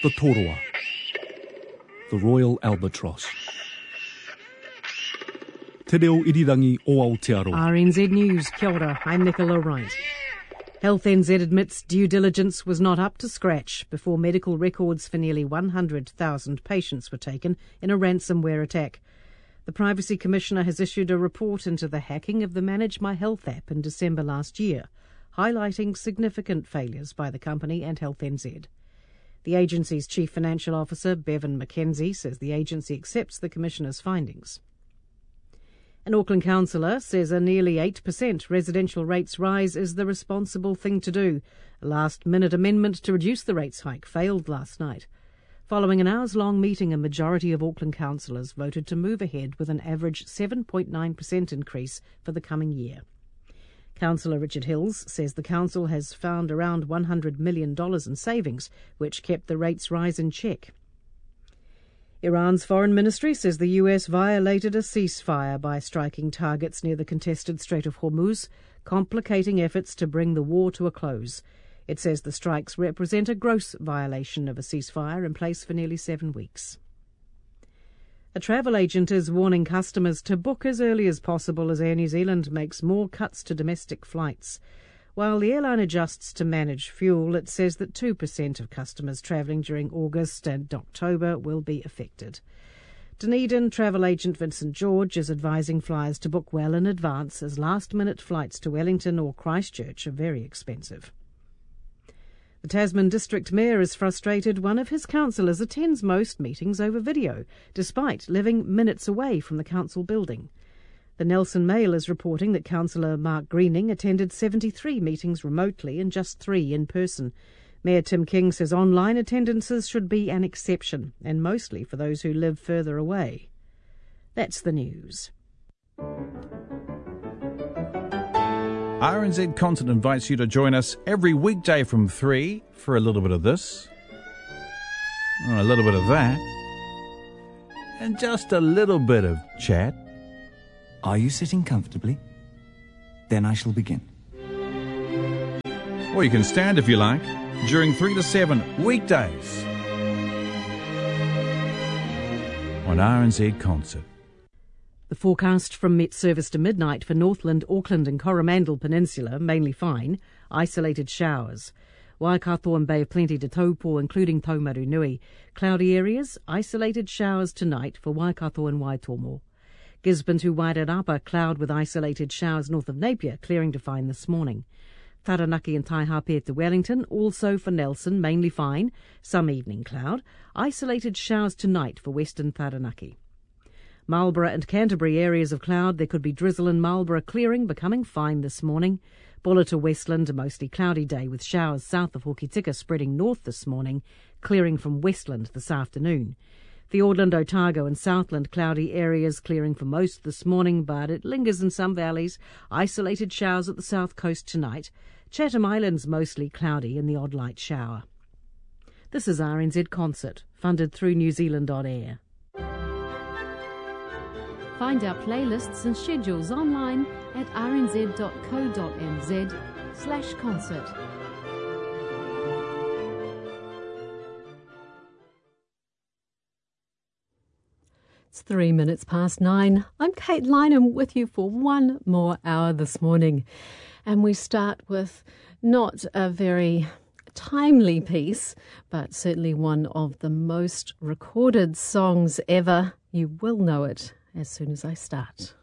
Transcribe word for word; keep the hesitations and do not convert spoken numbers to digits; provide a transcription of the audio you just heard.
the Toroa, the Royal Albatross. Te reo irirangi o Aotearoa. R N Z News, kia ora, I'm Nicola Wright. Health N Z admits due diligence was not up to scratch before medical records for nearly one hundred thousand patients were taken in a ransomware attack. The Privacy Commissioner has issued a report into the hacking of the Manage My Health app in December last year, highlighting significant failures by the company and Health N Z. The agency's Chief Financial Officer, Bevan McKenzie, says the agency accepts the Commissioner's findings. An Auckland councillor says a nearly eight percent residential rates rise is the responsible thing to do. A last-minute amendment to reduce the rates hike failed last night. Following an hours-long meeting, a majority of Auckland councillors voted to move ahead with an average seven point nine percent increase for the coming year. Councillor Richard Hills says the council has found around one hundred million dollars in savings, which kept the rates rise in check. Iran's foreign ministry says the U S violated a ceasefire by striking targets near the contested Strait of Hormuz, complicating efforts to bring the war to a close. It says the strikes represent a gross violation of a ceasefire in place for nearly seven weeks. A travel agent is warning customers to book as early as possible as Air New Zealand makes more cuts to domestic flights. While the airline adjusts to manage fuel, it says that two percent of customers travelling during August and October will be affected. Dunedin travel agent Vincent George is advising flyers to book well in advance as last-minute flights to Wellington or Christchurch are very expensive. The Tasman District Mayor is frustrated one of his councillors attends most meetings over video, despite living minutes away from the council building. The Nelson Mail is reporting that Councillor Mark Greening attended seventy-three meetings remotely and just three in person. Mayor Tim King says online attendances should be an exception, and mostly for those who live further away. That's the news. R N Z Concert invites you to join us every weekday from three for a little bit of this, a little bit of that, and just a little bit of chat. Are you sitting comfortably? Then I shall begin. Or you can stand if you like, during three to seven weekdays on R N Z Concert. The forecast from Met Service to midnight for Northland, Auckland and Coromandel Peninsula, mainly fine, isolated showers. Waikato and Bay of Plenty to Taupo, including Taumaru Nui. Cloudy areas, isolated showers tonight for Waikato and Waitomo. Gisborne to Wairarapa, cloud with isolated showers north of Napier, clearing to fine this morning. Taranaki and Taihape to Wellington, also for Nelson, mainly fine, some evening cloud. Isolated showers tonight for western Taranaki. Marlborough and Canterbury, areas of cloud. There could be drizzle in Marlborough, clearing, becoming fine this morning. Bulla to Westland, a mostly cloudy day with showers south of Hokitika spreading north this morning, clearing from Westland this afternoon. Fiordland, Otago and Southland, cloudy areas clearing for most this morning, but it lingers in some valleys. Isolated showers at the south coast tonight. Chatham Islands mostly cloudy and the odd light shower. This is R N Z Concert, funded through New Zealand On Air. Find our playlists and schedules online at rnz.co.nz slash concert. It's three minutes past nine. I'm Kate Lynham with you for one more hour this morning. And we start with not a very timely piece, but certainly one of the most recorded songs ever. You will know it as soon as I start.